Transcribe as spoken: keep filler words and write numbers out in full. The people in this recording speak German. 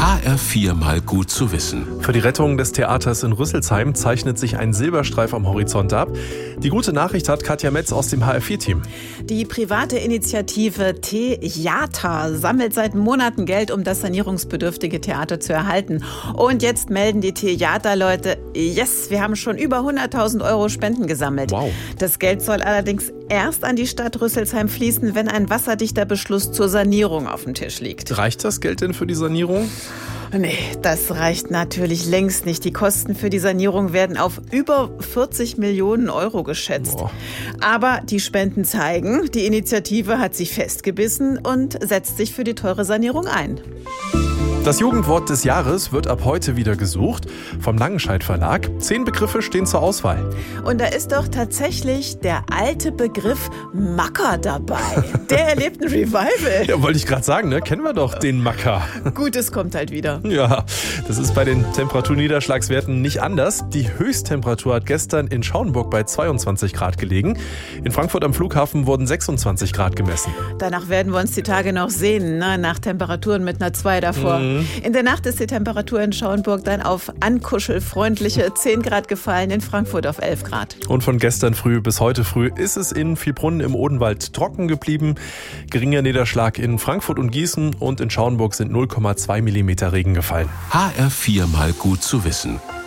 H R vier mal gut zu wissen. Für die Rettung des Theaters in Rüsselsheim zeichnet sich ein Silberstreif am Horizont ab. Die gute Nachricht hat Katja Metz aus dem H R vier Team. Die private Initiative T-Jata sammelt seit Monaten Geld, um das sanierungsbedürftige Theater zu erhalten. Und jetzt melden die T-Jata-Leute, yes, wir haben schon über hunderttausend Euro Spenden gesammelt. Wow. Das Geld soll allerdings erst an die Stadt Rüsselsheim fließen, wenn ein wasserdichter Beschluss zur Sanierung auf dem Tisch liegt. Reicht das Geld denn für die Sanierung? Nee, das reicht natürlich längst nicht. Die Kosten für die Sanierung werden auf über vierzig Millionen Euro geschätzt. Boah. Aber die Spenden zeigen, die Initiative hat sich festgebissen und setzt sich für die teure Sanierung ein. Das Jugendwort des Jahres wird ab heute wieder gesucht. Vom Langenscheidt Verlag. Zehn Begriffe stehen zur Auswahl. Und da ist doch tatsächlich der alte Begriff Macker dabei. Der erlebt ein Revival. Ja, wollte ich gerade sagen, ne? Kennen wir doch den Macker. Gut, es kommt halt wieder. Ja, das ist bei den Temperaturniederschlagswerten nicht anders. Die Höchsttemperatur hat gestern in Schauenburg bei zweiundzwanzig Grad gelegen. In Frankfurt am Flughafen wurden sechsundzwanzig Grad gemessen. Danach werden wir uns die Tage noch sehen, ne? Nach Temperaturen mit einer zwei davor. Mhm. In der Nacht ist die Temperatur in Schauenburg dann auf ankuschelfreundliche zehn Grad gefallen, in Frankfurt auf elf Grad. Und von gestern früh bis heute früh ist es in Viehbrunn im Odenwald trocken geblieben. Geringer Niederschlag in Frankfurt und Gießen und in Schauenburg sind null Komma zwei Millimeter Regen gefallen. H R vier mal gut zu wissen.